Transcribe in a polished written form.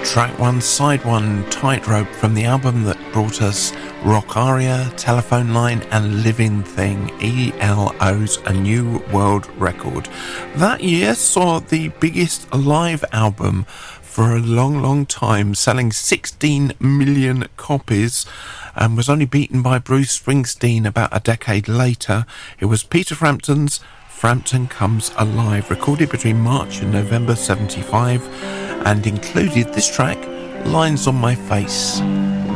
Track 1, Side 1, Tightrope, from the album that brought us Rock Aria, Telephone Line and Living Thing, ELO's A New World Record. That year saw the biggest live album for a long time, selling 16 million copies, and was only beaten by Bruce Springsteen about a decade later. It was Peter Frampton's Frampton Comes Alive, recorded between March and November 75, and included this track, Lines on My Face.